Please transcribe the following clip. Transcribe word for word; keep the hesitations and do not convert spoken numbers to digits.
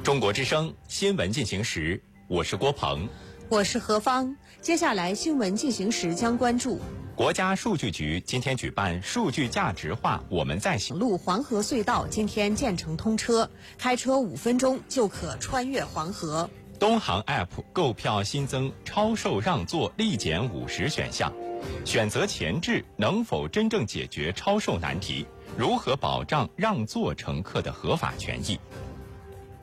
中国之声新闻进行时，我是郭鹏， 我是何芳。接下来新闻进行时将关注： 国家数据局今天举办数据价值化我们在行路黄河隧道今天建成通车，开车五分钟就可穿越黄河。 东航 App 购票新增超售让座立减五十选项，选择前置能否真正解决超售难题？如何保障让座乘客的合法权益？